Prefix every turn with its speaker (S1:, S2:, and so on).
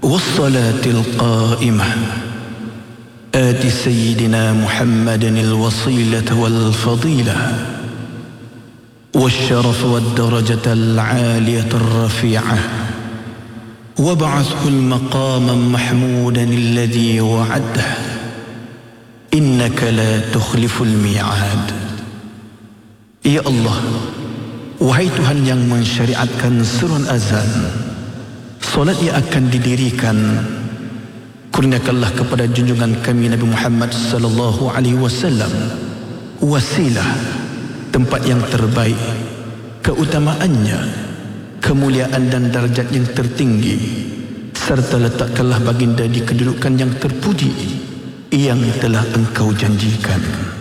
S1: والصلاة القائمة آت سيدنا محمد الوصيلة والفضيلة والشرف والدرجة العالية الرفيعة وابعثه المقاما محمودا الذي وعده إنك لا تخلف الميعاد. Ya Allah, wahai Tuhan yang mensyariatkan seruan azan, solat yang akan didirikan, kurniakanlah kepada junjungan kami Nabi Muhammad sallallahu alaihi wasallam wasilah, tempat yang terbaik, keutamaannya, kemuliaan dan darjat yang tertinggi, serta letakkanlah baginda di kedudukan yang terpuji yang telah Engkau janjikan.